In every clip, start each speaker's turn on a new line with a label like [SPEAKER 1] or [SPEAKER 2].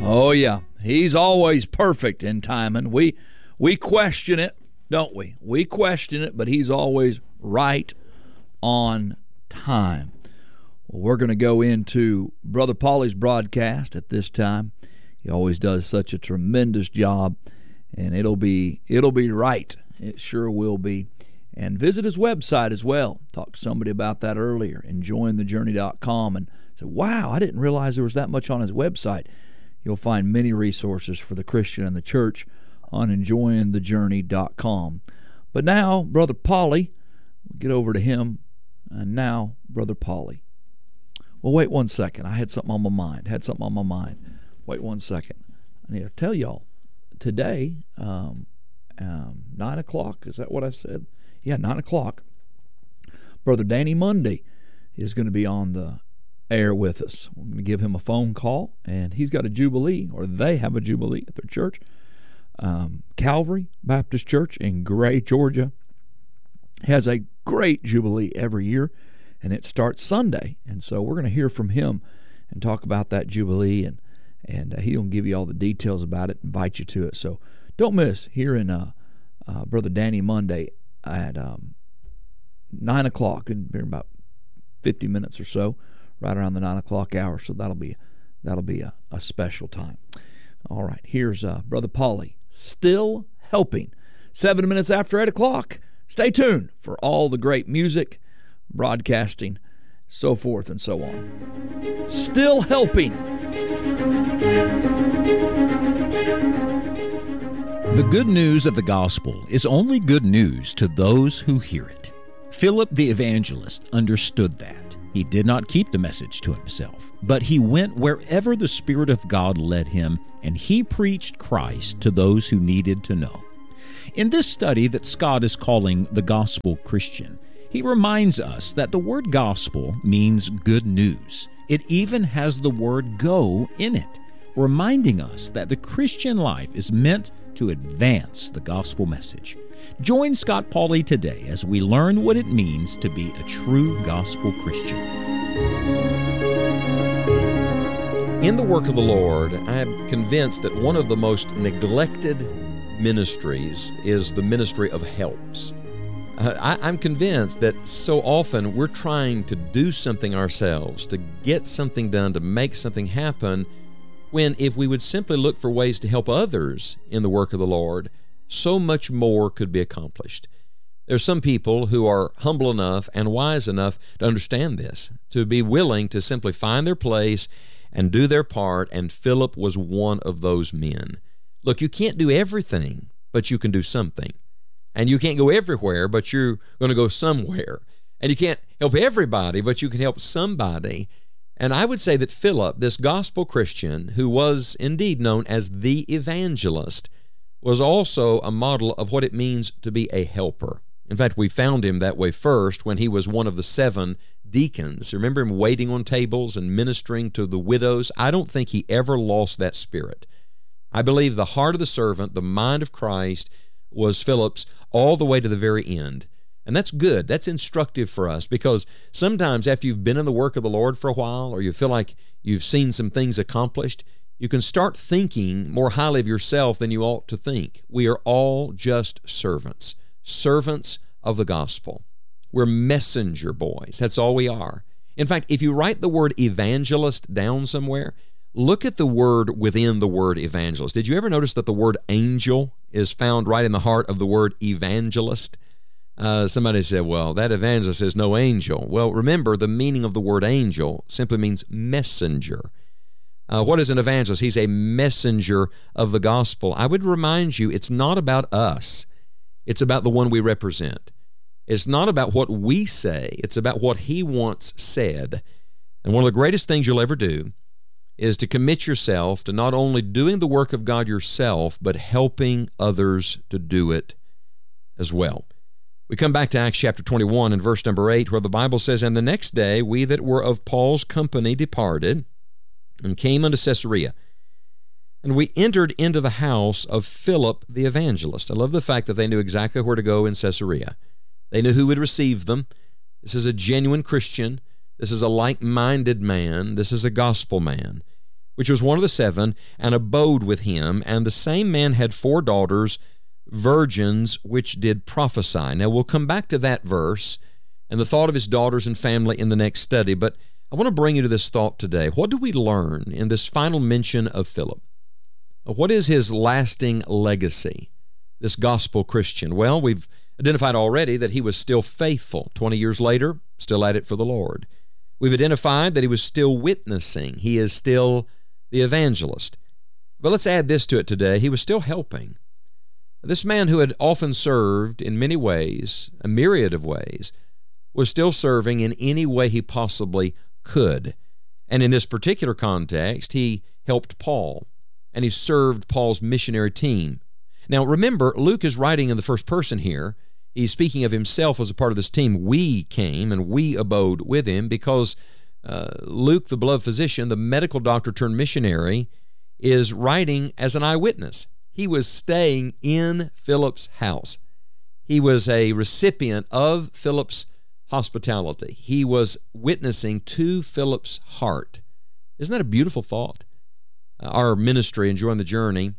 [SPEAKER 1] Oh, yeah. He's always perfect in timing. We question it, don't we? We question it, but he's always right on time. Well, we're going to go into Brother Paulie's broadcast at this time. He always does such a tremendous job, and it'll be right. It sure will be. And visit his website as well. Talked to somebody about that earlier, enjoyingthejourney.com, and said, wow, I didn't realize there was that much on his website. You'll find many resources for the Christian and the church on enjoyingthejourney.com. But now, Brother Paulie, we'll get over to him. And now, Brother Paulie. Well, wait one second. I had something on my mind. Wait one second. I need to tell y'all, today, 9 o'clock, is that what I said? Yeah, 9 o'clock. Brother Danny Monday is going to be on the air with us. We're going to give him a phone call, and he's got a jubilee, or they have a jubilee at their church. Calvary Baptist Church in Gray, Georgia, has a great jubilee every year, and it starts Sunday. And so we're going to hear from him and talk about that jubilee, and he'll give you all the details about it, invite you to it. So don't miss hearing Brother Danny Monday at 9 o'clock, in about 50 minutes or so, right around the 9 o'clock hour. So that'll be a special time. All right, here's Brother Paulie, still helping. 7 minutes after 8 o'clock. Stay tuned for all the great music, broadcasting, so forth and so on. Still helping.
[SPEAKER 2] The good news of the gospel is only good news to those who hear it. Philip the evangelist understood that. He did not keep the message to himself, but he went wherever the Spirit of God led him, and he preached Christ to those who needed to know. In this study that Scott is calling The Gospel Christian, he reminds us that the word gospel means good news. It even has the word go in it, reminding us that the Christian life is meant to advance the gospel message. Join Scott Paulie today as we learn what it means to be a true gospel Christian.
[SPEAKER 3] In the work of the Lord, I am convinced that one of the most neglected ministries is the ministry of helps. I'm convinced that so often we're trying to do something ourselves, to get something done, to make something happen, when if we would simply look for ways to help others in the work of the Lord, so much more could be accomplished. There's some people who are humble enough and wise enough to understand this, to be willing to simply find their place and do their part, and Philip was one of those men. Look, you can't do everything, but you can do something. And you can't go everywhere, but you're going to go somewhere. And you can't help everybody, but you can help somebody. And I would say that Philip, this gospel Christian, who was indeed known as the evangelist, was also a model of what it means to be a helper. In fact, we found him that way first when he was one of the 7 deacons. Remember him waiting on tables and ministering to the widows? I don't think he ever lost that spirit. I believe the heart of the servant, the mind of Christ, was Philip's all the way to the very end. And that's good. That's instructive for us, because sometimes after you've been in the work of the Lord for a while, or you feel like you've seen some things accomplished, you can start thinking more highly of yourself than you ought to think. We are all just servants of the gospel. We're messenger boys. That's all we are. In fact, if you write the word evangelist down somewhere, look at the word within the word evangelist. Did you ever notice that the word angel is found right in the heart of the word evangelist? Somebody said, well, that evangelist is no angel. Well, remember, the meaning of the word angel simply means messenger. What is an evangelist? He's a messenger of the gospel. I would remind you, it's not about us. It's about the one we represent. It's not about what we say. It's about what he once said. And one of the greatest things you'll ever do is to commit yourself to not only doing the work of God yourself, but helping others to do it as well. We come back to Acts chapter 21 and verse number 8, where the Bible says, And the next day we that were of Paul's company departed, and came unto Caesarea. And we entered into the house of Philip the evangelist. I love the fact that they knew exactly where to go in Caesarea. They knew who would receive them. This is a genuine Christian. This is a like-minded man. This is a gospel man. which was one of the 7, and abode with him. And the same man had 4 daughters, virgins, which did prophesy. Now, we'll come back to that verse and the thought of his daughters and family in the next study, but I want to bring you to this thought today. What do we learn in this final mention of Philip? What is his lasting legacy, this gospel Christian? Well, we've identified already that he was still faithful. 20 years later, still at it for the Lord. We've identified that he was still witnessing. He is still the evangelist. But let's add this to it today. He was still helping. This man who had often served in many ways, a myriad of ways, was still serving in any way he possibly could. And in this particular context, he helped Paul, and he served Paul's missionary team. Now, remember, Luke is writing in the first person here. He's speaking of himself as a part of this team. We came and we abode with him because Luke, the beloved physician, the medical doctor turned missionary, is writing as an eyewitness. He was staying in Philip's house. He was a recipient of Philip's hospitality. He was witnessing to Philip's heart. Isn't that a beautiful thought? Our ministry, Enjoying the Journey,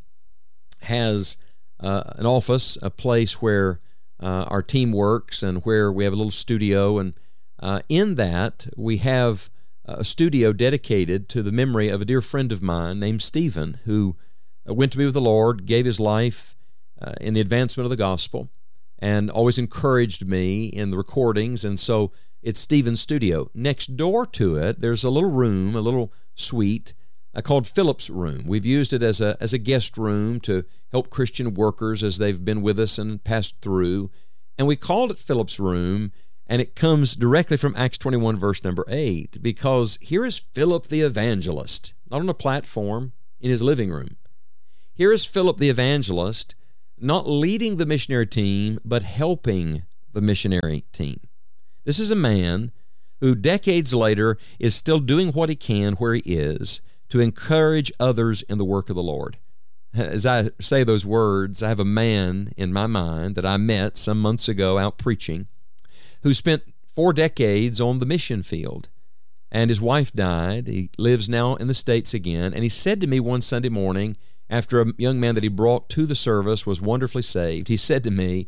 [SPEAKER 3] has an office, a place where our team works and where we have a little studio. And in that, we have a studio dedicated to the memory of a dear friend of mine named Stephen, who went to be with the Lord, gave his life in the advancement of the gospel, and always encouraged me in the recordings. And so it's Stephen's studio. Next door to it, there's a little room, a little suite called Philip's Room. We've used it as a guest room to help Christian workers as they've been with us and passed through. And we called it Philip's Room, and it comes directly from Acts 21, verse number 8, because here is Philip the evangelist, not on a platform, in his living room. Here is Philip the evangelist, not leading the missionary team, but helping the missionary team. This is a man who decades later is still doing what he can where he is to encourage others in the work of the Lord. As I say those words, I have a man in my mind that I met some months ago out preaching who spent 4 decades on the mission field, and his wife died. He lives now in the States again, and he said to me one Sunday morning, after a young man that he brought to the service was wonderfully saved, he said to me,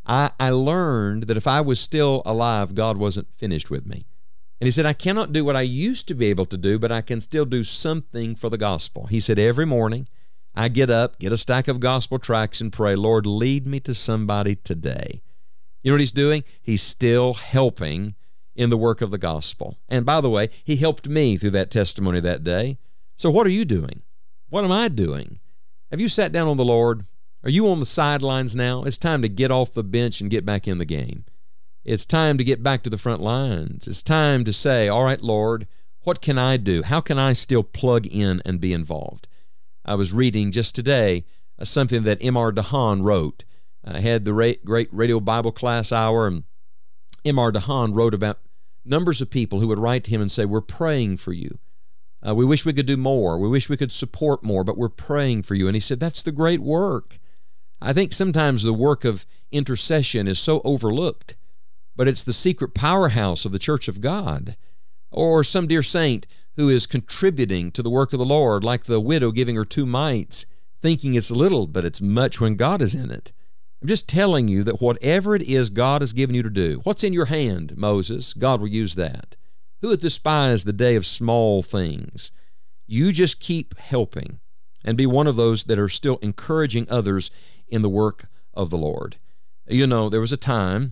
[SPEAKER 3] I learned that if I was still alive, God wasn't finished with me. And he said, I cannot do what I used to be able to do, but I can still do something for the gospel. He said, every morning I get up, get a stack of gospel tracts, and pray, Lord, lead me to somebody today. You know what he's doing? He's still helping in the work of the gospel. And by the way, he helped me through that testimony that day. So what are you doing? What am I doing? Have you sat down on the Lord? Are you on the sidelines now? It's time to get off the bench and get back in the game. It's time to get back to the front lines. It's time to say, all right, Lord, what can I do? How can I still plug in and be involved? I was reading just today something that M.R. DeHaan wrote. I had the great Radio Bible Class Hour, and M.R. DeHaan wrote about numbers of people who would write to him and say, we're praying for you. We wish we could do more. We wish we could support more, but we're praying for you. And he said, that's the great work. I think sometimes the work of intercession is so overlooked, but it's the secret powerhouse of the Church of God. Or some dear saint who is contributing to the work of the Lord, like the widow giving her 2 mites, thinking it's little, but it's much when God is in it. I'm just telling you that whatever it is God has given you to do, what's in your hand, Moses, God will use that. Who hath despised the day of small things? You just keep helping and be one of those that are still encouraging others in the work of the Lord. You know, there was a time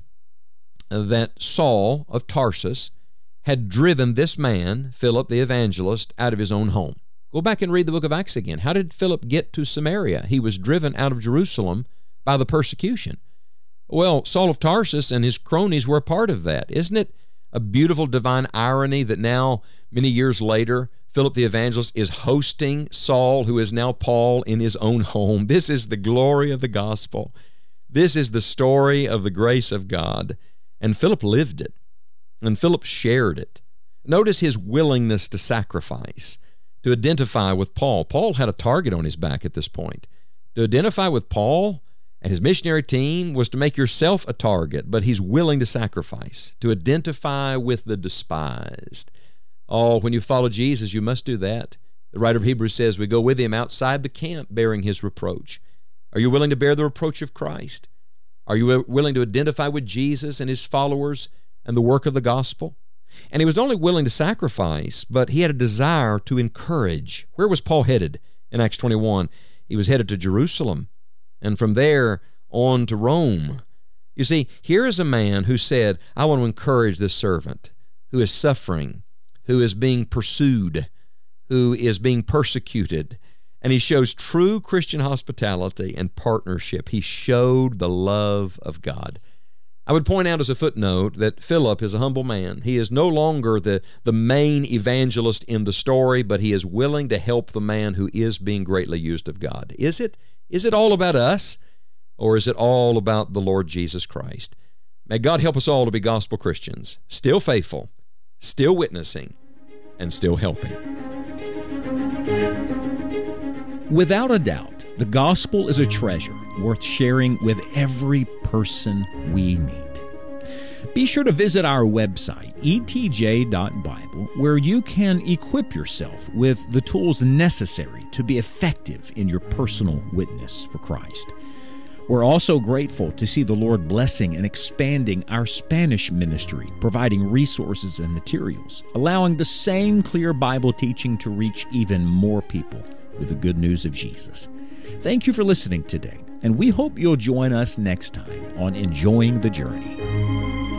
[SPEAKER 3] that Saul of Tarsus had driven this man, Philip the evangelist, out of his own home. Go back and read the book of Acts again. How did Philip get to Samaria? He was driven out of Jerusalem by the persecution. Well, Saul of Tarsus and his cronies were a part of that. Isn't it a beautiful divine irony that now, many years later, Philip the evangelist is hosting Saul, who is now Paul, in his own home? This is the glory of the gospel. This is the story of the grace of God. And Philip lived it, and Philip shared it. Notice his willingness to sacrifice, to identify with Paul. Paul had a target on his back at this point. To identify with Paul and his missionary team was to make yourself a target, but he's willing to sacrifice, to identify with the despised. Oh, when you follow Jesus, you must do that. The writer of Hebrews says we go with him outside the camp bearing his reproach. Are you willing to bear the reproach of Christ? Are you willing to identify with Jesus and his followers and the work of the gospel? And he was not only willing to sacrifice, but he had a desire to encourage. Where was Paul headed in Acts 21? He was headed to Jerusalem, and from there on to Rome. You see, here is a man who said, I want to encourage this servant who is suffering, who is being pursued, who is being persecuted. And he shows true Christian hospitality and partnership. He showed the love of God. I would point out as a footnote that Philip is a humble man. He is no longer the main evangelist in the story, but he is willing to help the man who is being greatly used of God. Is it all about us, or is it all about the Lord Jesus Christ? May God help us all to be gospel Christians, still faithful, still witnessing, and still helping.
[SPEAKER 2] Without a doubt, the gospel is a treasure worth sharing with every person we meet. Be sure to visit our website, etj.bible, where you can equip yourself with the tools necessary to be effective in your personal witness for Christ. We're also grateful to see the Lord blessing and expanding our Spanish ministry, providing resources and materials, allowing the same clear Bible teaching to reach even more people with the good news of Jesus. Thank you for listening today, and we hope you'll join us next time on Enjoying the Journey.